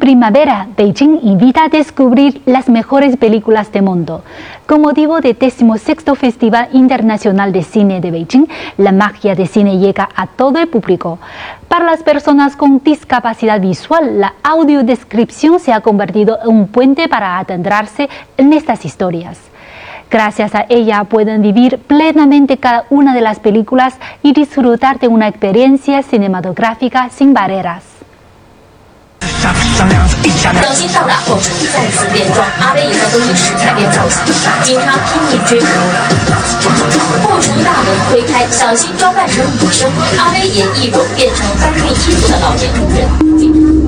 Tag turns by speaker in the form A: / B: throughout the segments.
A: primavera, Beijing invita a descubrir las mejores películas del mundo. Con motivo del 16º Festival Internacional de Cine de Beijing, la magia de cine llega a todo el público. Para las personas con discapacidad visual, la audiodescripción se ha convertido en un puente para adentrarse en estas historias. Gracias a ella pueden vivir plenamente cada una de las películas y disfrutar de una experiencia cinematográfica sin barreras.
B: 小新上打后再次变装，阿威也在更衣室改变造型，警察拼命追捕。后厨大门推开，小新装扮成女生，阿威也一种变成搬运衣服的老年工人。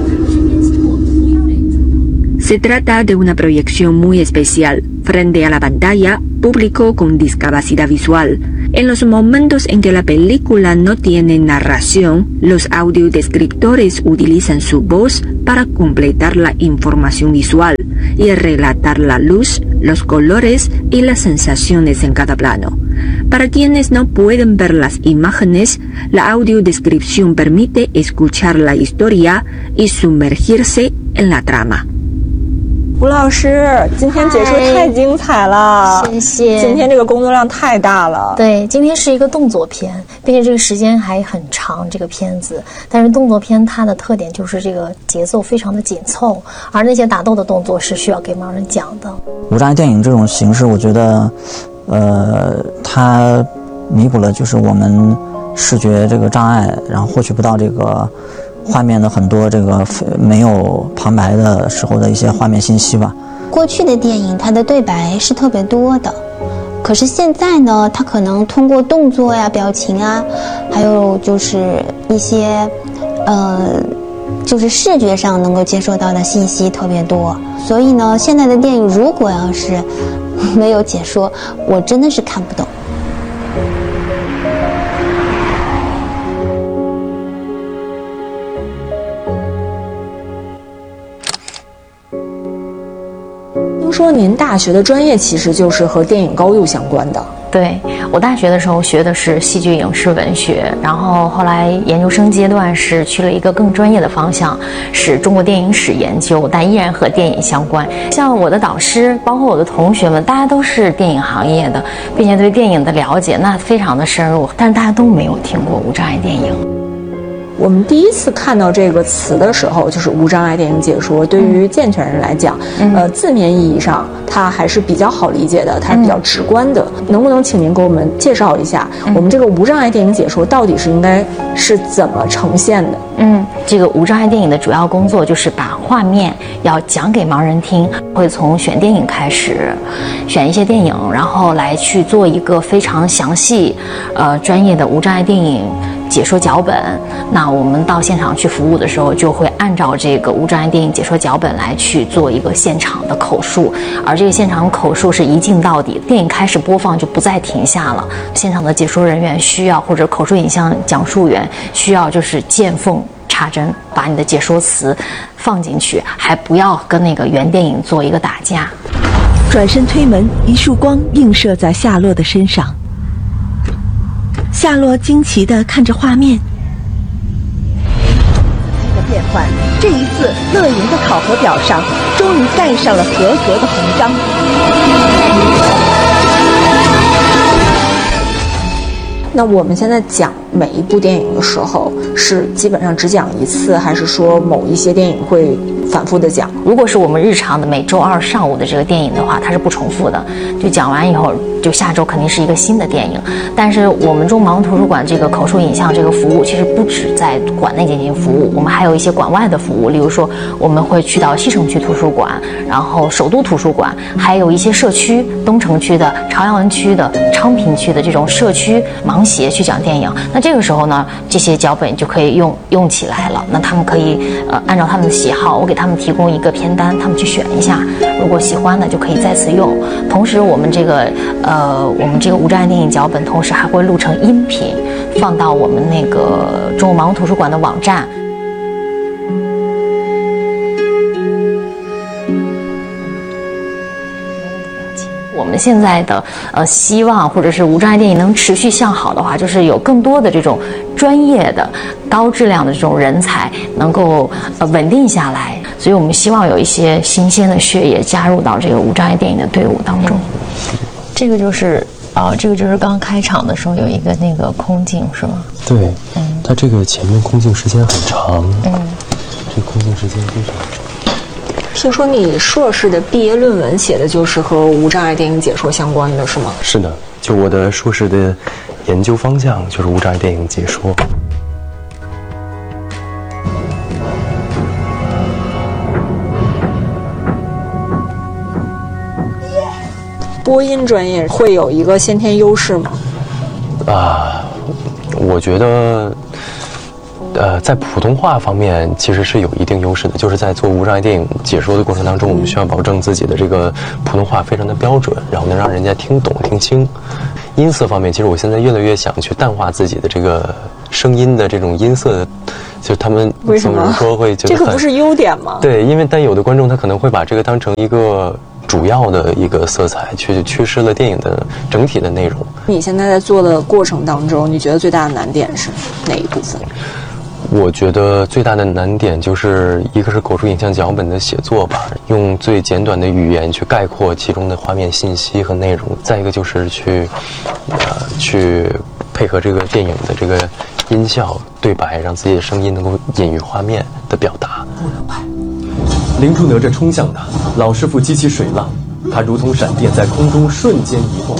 C: Se trata de una proyección muy especial. Frente a la pantalla, público con discapacidad visual. En los momentos en que la película no tiene narración, los audiodescriptores utilizan su voz para completar la información visual y relatar la luz, los colores y las sensaciones en cada plano. Para quienes no pueden ver las imágenes, la audiodescripción permite escuchar la historia y sumergirse en la trama.
D: 吴老师，今天解说太精彩了，
E: 谢谢。
D: 今天这个工作量太大了。
E: 对，今天是一个动作片，并且这个时间还很长，这个片子。但是动作片它的特点就是这个节奏非常的紧凑，而那些打斗的动作是需要给盲人讲的。
F: 无障碍电影这种形式，我觉得，它弥补了就是我们视觉这个障碍，然后获取不到这个 画面的很多这个没有旁白的时候的一些画面信息吧。
G: 过去的电影它的对白是特别多的，可是现在呢，它可能通过动作呀、表情啊，还有就是一些就是视觉上能够接收到的信息特别多。所以呢，现在的电影如果要是没有解说，我真的是看不懂。
D: 听说您大学的专业其实就是和电影高度相关的。
E: 对，我大学的时候学的是戏剧影视文学，然后后来研究生阶段是去了一个更专业的方向，是中国电影史研究，但依然和电影相关。像我的导师，包括我的同学们，大家都是电影行业的，并且对电影的了解那非常的深入，但是大家都没有听过无障碍电影。
D: 我们第一次看到这个词的时候，就是无障碍电影解说。对于健全人来讲，字面意义上它还是比较好理解的，它是比较直观的。能不能请您给我们介绍一下，我们这个无障碍电影解说到底是应该是怎么呈现的？
E: 这个无障碍电影的主要工作就是把画面要讲给盲人听，会从选电影开始，选一些电影，然后来去做一个非常详细、专业的无障碍电影 解说脚本，那我们到现场去服务的时候，就会按照这个无障碍电影解说脚本来去做一个现场的口述，而这个现场口述是一镜到底，电影开始播放就不再停下了。现场的解说人员需要，或者口述影像讲述员需要，就是见缝插针，把你的解说词放进去，还不要跟那个原电影做一个打架。
H: 转身推门，一束光映射在夏洛的身上。 夏洛惊奇地看着画面，变换。这一次，乐莹的考核表上终于盖上了合格的红章。
D: 那我们现在讲每一部电影的时候，是基本上只讲一次，还是说某一些电影会 反复的讲？如果是我们日常的每周二上午的这个电影的话，它是不重复的，就讲完以后，就下周肯定是一个新的电影。但是我们中盲图书馆这个口述影像这个服务，其实不止在馆内进行服务，我们还有一些馆外的服务。例如说，我们会去到西城区图书馆，然后首都图书馆，还有一些社区，东城区的、朝阳区的、昌平区的这种社区盲协去讲电影。那这个时候呢，这些脚本就可以用起来了。那他们可以按照他们的喜好，我给他们提供一个片单，他们去选一下，如果喜欢的就可以再次用。同时，我们这个无障碍电影脚本，同时还会录成音频，放到我们那个中国盲图书馆的网站。我们现在的希望，或者是无障碍电影能持续向好的话，就是有更多的这种专业的、高质量的这种人才能够稳定下来。
E: 所以我们希望有一些新鲜的血液加入到这个无障碍电影的队伍当中。这个就是这个就是刚开场的时候有一个那个空镜是吗？
I: 对，它这个前面空镜时间很长，这空镜时间非常长。
D: 听说你硕士的毕业论文写的就是和无障碍电影解说相关的是吗？
I: 是的，就我的硕士的研究方向就是无障碍电影解说。
D: 播音专业会有一个先天优势吗？
I: 我觉得，在普通话方面其实是有一定优势的，就是在做无障碍电影解说的过程当中，我们需要保证自己的这个普通话非常的标准，然后能让人家听懂听清。音色方面，其实我现在越来越想去淡化自己的这个声音的这种音色，就他们总是说会觉得
D: 这个不是优点吗？
I: 对，因为但有的观众他可能会把这个当成一个主要的一个色彩，去缺失了电影的整体的内容。
D: 你现在在做的过程当中，你觉得最大的难点是哪一部分？
I: 我觉得最大的难点就是一个是口述影像脚本的写作吧，用最简短的语言去概括其中的画面信息和内容；再一个就是去配合这个电影的这个音效对白，让自己的声音能够隐喻画面的表达。
J: 不能拍。灵珠哪吒冲向他，老师傅激起水浪，他如同闪电在空中瞬间移动。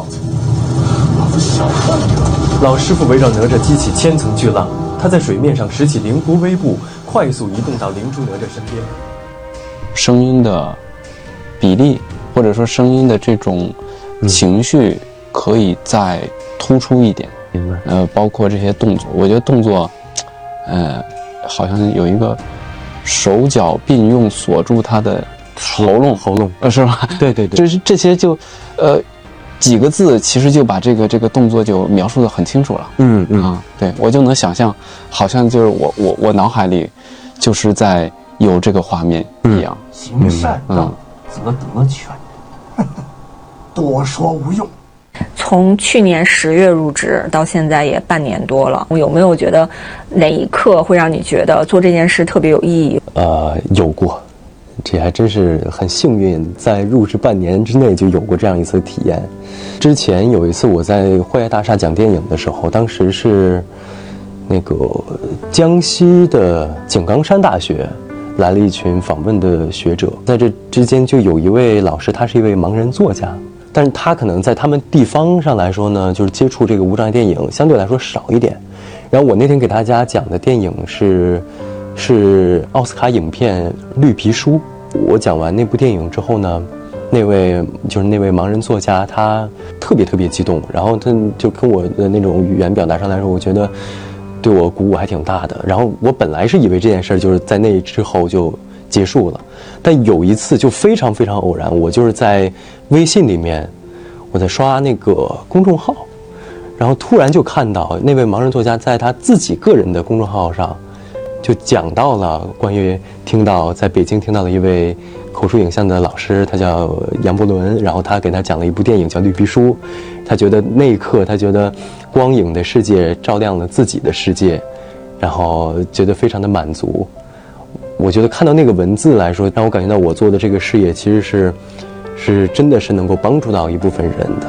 J: 老师傅围绕哪吒激起千层巨浪，他在水面上拾起灵狐微步，快速移动到灵珠哪吒身边。
K: 声音的比例，或者说声音的这种情绪，可以再突出一点。
I: 明白。
K: 包括这些动作，我觉得动作，好像有一个手脚并用锁住他的喉咙，是吧？
I: 对对对，
K: 就是这些就，几个字其实就把这个动作就描述得很清楚了。对，我就能想象，好像就是我脑海里就是在有这个画面一样。
J: 行善道，则得全。多说无用。
D: 从去年10月入职到现在也半年多了，有没有觉得哪一刻会让你觉得做这件事特别有意义？
I: 有过，这还真是很幸运，在入职半年之内就有过这样一次体验。之前有一次我在惠爱大厦讲电影的时候，当时是那个江西的井冈山大学来了一群访问的学者，在这之间就有一位老师，他是一位盲人作家。但是他可能在他们地方上来说呢，就是接触这个无障碍电影相对来说少一点。然后我那天给大家讲的电影是奥斯卡影片《绿皮书》。我讲完那部电影之后呢，那位盲人作家他特别激动，然后他就跟我的那种语言表达上来说，我觉得对我鼓舞还挺大的。然后我本来是以为这件事就是在那之后就结束了，但有一次就非常偶然，我就是在微信里面我在刷那个公众号，然后突然就看到那位盲人作家在他自己个人的公众号上就讲到了关于在北京听到了一位口述影像的老师，他叫杨伯伦，然后他给他讲了一部电影叫《绿皮书》，他觉得那一刻他觉得光影的世界照亮了自己的世界，然后觉得非常的满足。我觉得看到那个文字来说，让我感觉到我做的这个事业其实是真的是能够帮助到一部分人的。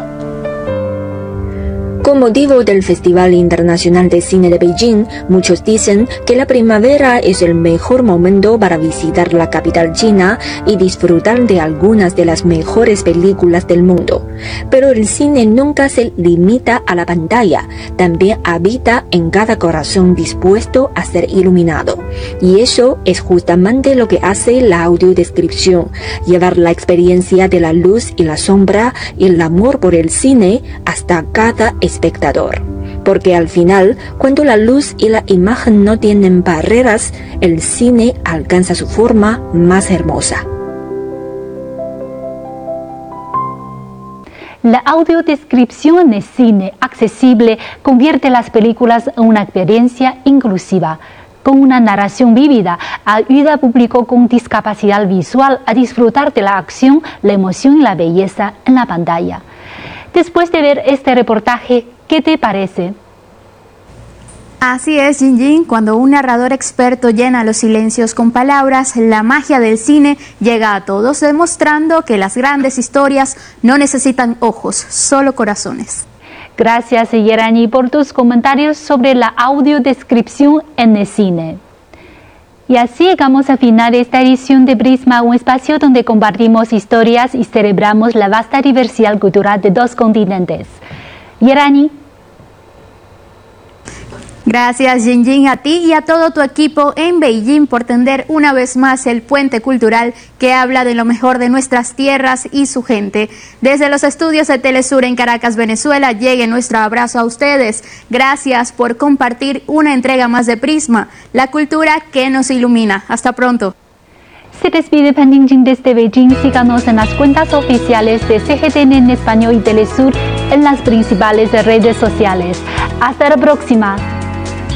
B: Con motivo del Festival Internacional de Cine de Beijing, muchos dicen que la primavera es el mejor momento para visitar la capital china y disfrutar de algunas de las mejores películas del mundo. Pero el cine nunca se limita a la pantalla, también habita en cada corazón dispuesto a ser iluminado. Y eso es justamente lo que hace la audiodescripción, llevar la experiencia de la luz y la sombra y el amor por el cine hasta cada espectador. Porque al final, cuando la luz y la imagen no tienen barreras, el cine alcanza su forma más hermosa.
A: La audiodescripción en el cine accesible convierte las películas en una experiencia inclusiva. Con una narración vívida, ayuda al público con discapacidad visual a disfrutar de la acción, la emoción y la belleza en la pantalla. Después de ver este reportaje, ¿qué te parece?
L: Así es, Jinjin, cuando un narrador experto llena los silencios con palabras, la magia del cine llega a todos, demostrando que las grandes historias no necesitan ojos, solo corazones.
A: Gracias, Yerani, por tus comentarios sobre la audiodescripción en el cine. Y así llegamos a final de esta edición de Prisma, un espacio donde compartimos historias y celebramos la vasta diversidad cultural de dos continentes. Yerani.
L: Gracias, Jinjin, a ti y a todo tu equipo en Beijing por tender una vez más el puente cultural que habla de lo mejor de nuestras tierras y su gente. Desde los estudios de Telesur en Caracas, Venezuela, llegue nuestro abrazo a ustedes. Gracias por compartir una entrega más de Prisma, la cultura que nos ilumina. Hasta pronto.
A: Se despide Pan Jingjing desde Beijing. Síganos en las cuentas oficiales de CGTN en español y Telesur en las principales redes sociales. Hasta la próxima.